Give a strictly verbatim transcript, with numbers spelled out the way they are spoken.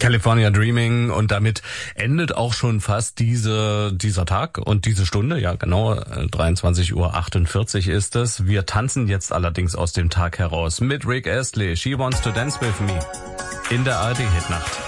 California Dreaming, und damit endet auch schon fast diese dieser Tag und diese Stunde. Ja, genau, dreiundzwanzig Uhr achtundvierzig ist es. Wir tanzen jetzt allerdings aus dem Tag heraus mit Rick Astley. She Wants to Dance With Me in der A R D-Hitnacht.